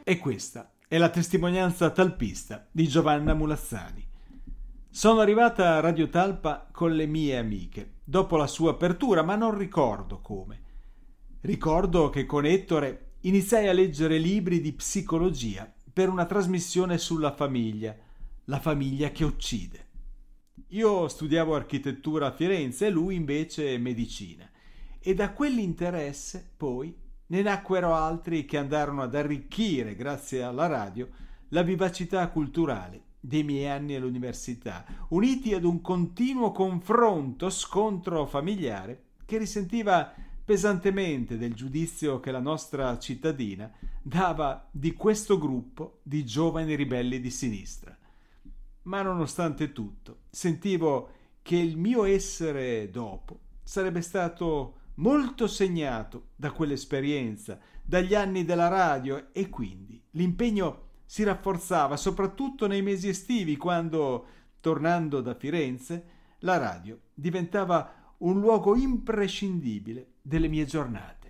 E questa è la testimonianza talpista di Giovanna Mulazzani. Sono arrivata a Radio Talpa con le mie amiche, dopo la sua apertura, ma non ricordo come. Ricordo che con Ettore iniziai a leggere libri di psicologia per una trasmissione sulla famiglia, la famiglia che uccide. Io studiavo architettura a Firenze e lui invece medicina, e da quell'interesse poi ne nacquero altri che andarono ad arricchire, grazie alla radio, la vivacità culturale dei miei anni all'università, uniti ad un continuo confronto, scontro familiare che risentiva pesantemente del giudizio che la nostra cittadina dava di questo gruppo di giovani ribelli di sinistra. Ma nonostante tutto, sentivo che il mio essere dopo sarebbe stato molto segnato da quell'esperienza, dagli anni della radio, e quindi l'impegno si rafforzava soprattutto nei mesi estivi, quando, tornando da Firenze, la radio diventava un luogo imprescindibile delle mie giornate.